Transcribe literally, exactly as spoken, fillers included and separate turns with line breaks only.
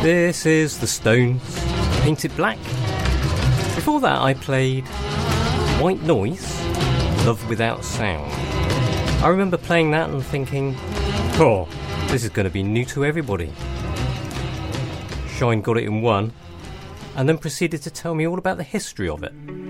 This is The Stones, Painted Black. Before that I played White Noise, Love Without Sound. I remember playing that and thinking, oh, this is going to be new to everybody. Shine got it in one, and then proceeded to tell me all about the history of it.